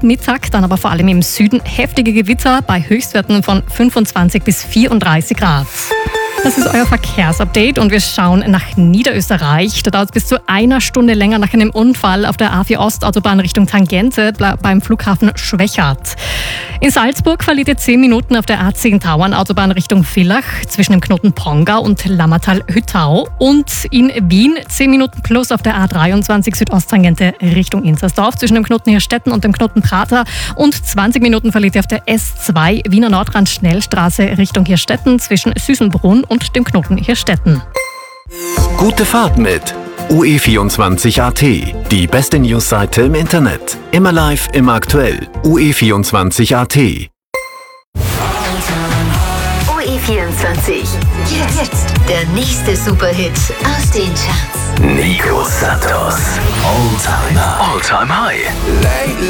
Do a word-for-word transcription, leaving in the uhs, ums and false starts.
ab Mittag, dann aber vor allem im Süden heftige Gewitter bei Höchstwerten von fünfundzwanzig bis vierunddreißig Grad. Das ist euer Verkehrsupdate und wir schauen nach Niederösterreich. Da dauert es bis zu einer Stunde länger nach einem Unfall auf der A vier Ostautobahn Richtung Tangente beim Flughafen Schwechat. In Salzburg verliert ihr zehn Minuten auf der A zehn Tauernautobahn Richtung Villach zwischen dem Knoten Pongau und Lammertal-Hüttau. Und in Wien zehn Minuten plus auf der A dreiundzwanzig Südosttangente Richtung Inzersdorf zwischen dem Knoten Hirstetten und dem Knoten Prater. Und zwanzig Minuten verliert ihr auf der S zwei Wiener Nordrand Schnellstraße Richtung Hirstetten zwischen Süßenbrunn und dem Knoten Hirstetten. Gute Fahrt mit U E vierundzwanzig Punkt A T, die beste Newsseite im Internet. Immer live, immer aktuell. U E vierundzwanzig Punkt A T. U E vierundzwanzig. Jetzt, jetzt der nächste Superhit aus den Charts. Nico Santos. All-Time High. All-Time High.